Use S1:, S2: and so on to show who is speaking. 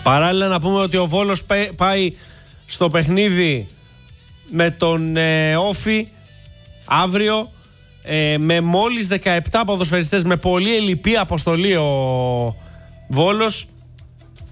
S1: Παράλληλα να πούμε ότι ο Βόλος πάει στο παιχνίδι με τον Όφη αύριο με μόλις 17 ποδοσφαιριστές, με πολύ ελλειπή αποστολή ο Βόλος.